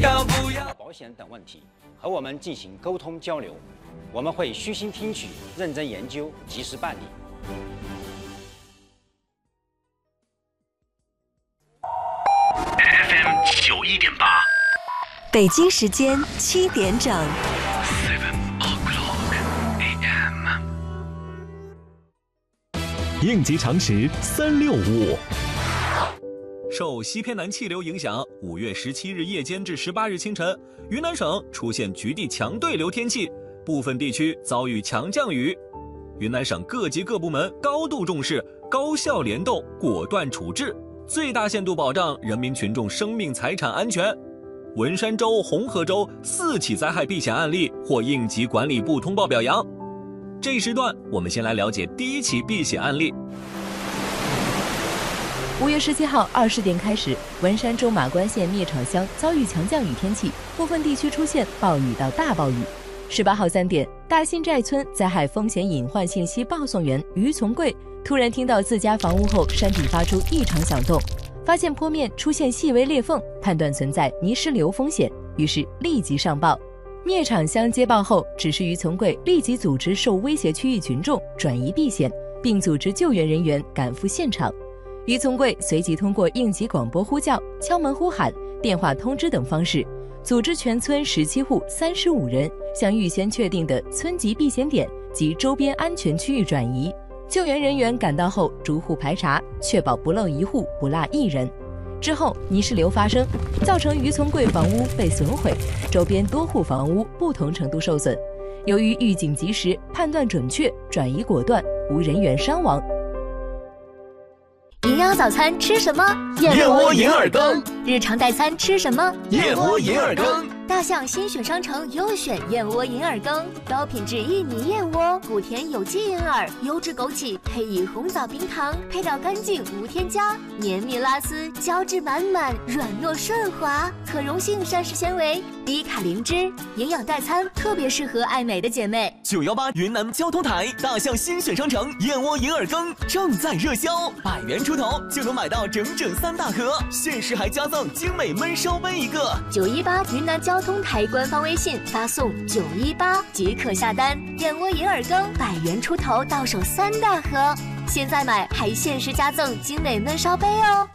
要不要保险等问题，和我们进行沟通交流。我们会虚心听取，认真研究，及时办理。 FM 91.8， 北京时间7点整。 应急常识365。 受西偏南气流影响，5月17日夜间至18日清晨，云南省出现局地强对流天气，部分地区遭遇强降雨。云南省各级各部门高度重视，高效联动，果断处置，最大限度保障人民群众生命财产安全。文山州、红河州4起灾害避险案例获应急管理部通报表扬。这一时段，我们先来了解第1起避险案例。 5月17号20点开始，文山州马关县灭场乡遭遇强降雨天气，部分地区出现暴雨到大暴雨。18号3点，大新寨村灾害风险隐患信息报送员于从贵突然听到自家房屋后山体发出异常响动，发现坡面出现细微裂缝，判断存在泥石流风险，于是立即上报。灭场乡接报后，指示于从贵立即组织受威胁区域群众转移避险，并组织救援人员赶赴现场。于从贵随即通过应急广播呼叫、敲门呼喊、电话通知等方式，组织全村17户35人向预先确定的村级避险点及周边安全区域转移。救援人员赶到后，逐户排查，确保不漏一户、不落一人。之后，泥石流发生，造成于从贵房屋被损毁，周边多户房屋不同程度受损。由于预警及时、判断准确、转移果断，无人员伤亡。 营养早餐吃什么？ 燕窝银耳羹。 日常代餐吃什么？ 燕窝银耳羹。 大象新选商城优选燕窝银耳羹，高品质印尼燕窝，谷甜有机银耳，优质枸杞，配以红枣冰糖，配料干净无添加，绵密拉丝，胶质满满，软糯顺滑，可溶性膳食纤维，低卡零脂，营养代餐特别适合爱美的姐妹。 918云南交通台大象新选商城燕窝银耳羹正在热销，100元出头就能买到整整3大盒，限时还加赠精美焖烧杯1个。 918云南交通台官方微信发送918即可下单，燕窝银耳羹100元出头到手3大盒，现在买还限时加赠精美焖烧杯哦。